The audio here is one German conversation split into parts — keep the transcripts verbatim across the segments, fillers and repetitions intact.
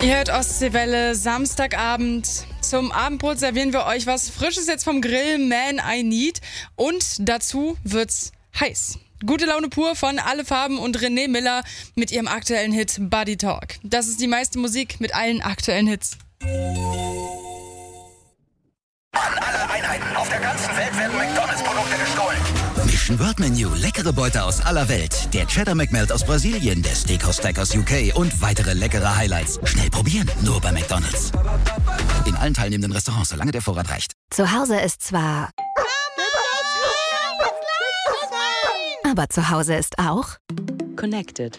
Ihr hört Ostseewelle, Samstagabend. Zum Abendbrot servieren wir euch was Frisches jetzt vom Grill, Man I Need. Und dazu wird's heiß. Gute Laune pur von Alle Farben und René Miller mit ihrem aktuellen Hit Buddy Talk. Das ist die meiste Musik mit allen aktuellen Hits. An alle Einheiten auf der ganzen Welt werden McDonalds-Produkte gestohlen. Mission World Menu, leckere Beute aus aller Welt. Der Cheddar McMelt aus Brasilien, der Steakhouse Stack aus U K und weitere leckere Highlights. Schnell probieren, nur bei McDonalds. In allen teilnehmenden Restaurants, solange der Vorrat reicht. Zu Hause ist zwar... Aber zu Hause ist auch... Connected.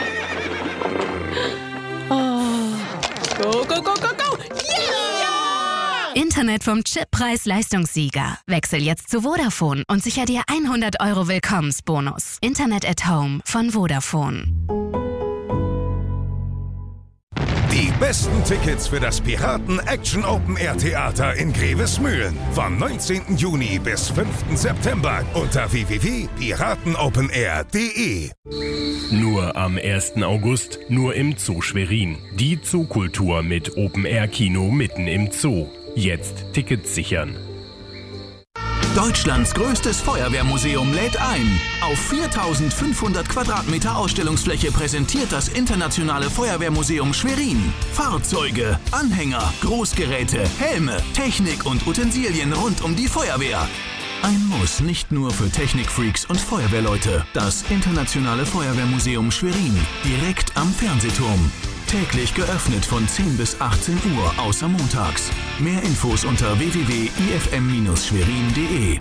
Oh. Go, go, go, go, go! Yeah! Internet vom Chip Preis-Leistungssieger. Wechsel jetzt zu Vodafone und sicher dir hundert Euro Willkommensbonus. Internet at Home von Vodafone. Die besten Tickets für das Piraten Action Open Air Theater in Grevesmühlen. Vom neunzehnten Juni bis fünften September unter w w w punkt piratenopenair punkt de. Nur am ersten August, nur im Zoo Schwerin. Die Zookultur mit Open-Air-Kino mitten im Zoo. Jetzt Tickets sichern. Deutschlands größtes Feuerwehrmuseum lädt ein. Auf viertausendfünfhundert Quadratmeter Ausstellungsfläche präsentiert das Internationale Feuerwehrmuseum Schwerin Fahrzeuge, Anhänger, Großgeräte, Helme, Technik und Utensilien rund um die Feuerwehr. Ein Muss nicht nur für Technikfreaks und Feuerwehrleute. Das Internationale Feuerwehrmuseum Schwerin, direkt am Fernsehturm. Täglich geöffnet von zehn bis achtzehn Uhr, außer montags. Mehr Infos unter w w w punkt i f m Bindestrich schwerin punkt de.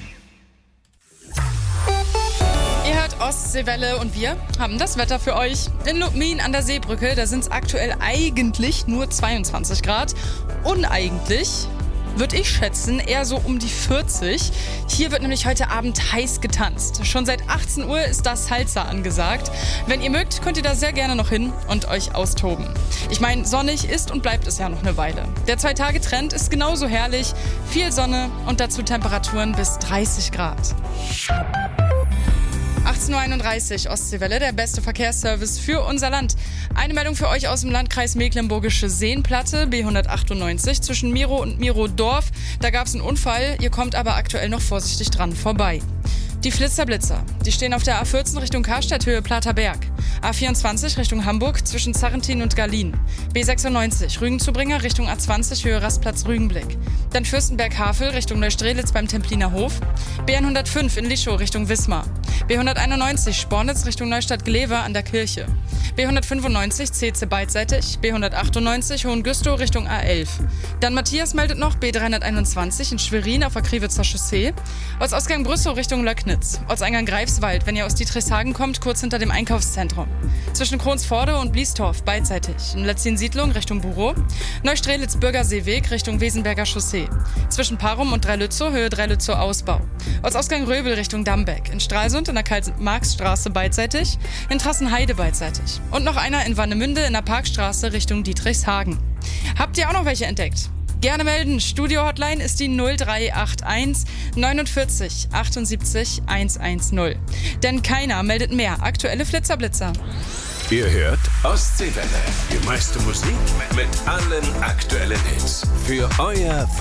Ihr hört Ostseewelle und wir haben das Wetter für euch. In Lubmin an der Seebrücke, da sind es aktuell eigentlich nur zweiundzwanzig Grad. Uneigentlich würde ich schätzen, eher so um die vierzig. Hier wird nämlich heute Abend heiß getanzt. Schon seit achtzehn Uhr ist da Salsa angesagt. Wenn ihr mögt, könnt ihr da sehr gerne noch hin und euch austoben. Ich meine, sonnig ist und bleibt es ja noch eine Weile. Der Zwei-Tage-Trend ist genauso herrlich. Viel Sonne und dazu Temperaturen bis dreißig Grad. achtzehn Uhr einunddreißig, Ostseewelle, der beste Verkehrsservice für unser Land. Eine Meldung für euch aus dem Landkreis Mecklenburgische Seenplatte, B hundertachtundneunzig, zwischen Miro und Mirodorf. Da gab es einen Unfall, ihr kommt aber aktuell noch vorsichtig dran vorbei. Die Flitzerblitzer, die stehen auf der A vierzehn Richtung Karstadt, Höhe Platerberg. A vierundzwanzig Richtung Hamburg zwischen Zarrentin und Garlin. B sechsundneunzig Rügenzubringer Richtung A zwanzig, Höhe Rastplatz Rügenblick. Dann Fürstenberg-Havel Richtung Neustrelitz beim Templiner Hof. B hundertfünf in Lischow Richtung Wismar. B hunderteinundneunzig Spornitz Richtung Neustadt-Glewe an der Kirche. B hundertfünfundneunzig Ceze beidseitig. B hundertachtundneunzig Hohengüstow Richtung A elf. Dann Matthias meldet noch B dreihunderteinundzwanzig in Schwerin auf der Kriwitzer Chaussee. Ortsausgang Brüssow Richtung Löcknitz. Ortseingang Greifswald, wenn ihr aus Dietrichshagen kommt, kurz hinter dem Einkaufszentrum. Zwischen Kronsforde und Bliestorf beidseitig. In Letzin-Siedlung Richtung Burow. Neustrelitz Bürgerseeweg Richtung Wesenberger Chaussee. Zwischen Parum und Dreilützow, Höhe Dreilützow Ausbau. Ortsausgang Röbel Richtung Dambeck. In Stralsund in der Karl-Marx-Straße beidseitig. In Trassenheide beidseitig. Und noch einer in Warnemünde in der Parkstraße Richtung Dietrichshagen. Habt ihr auch noch welche entdeckt? Gerne melden. Studio-Hotline ist die null drei acht eins neunundvierzig achtundsiebzig hundertzehn. Denn keiner meldet mehr aktuelle Flitzerblitzer. Ihr hört Ostseewelle. Die meiste Musik mit allen aktuellen Hits. Für euer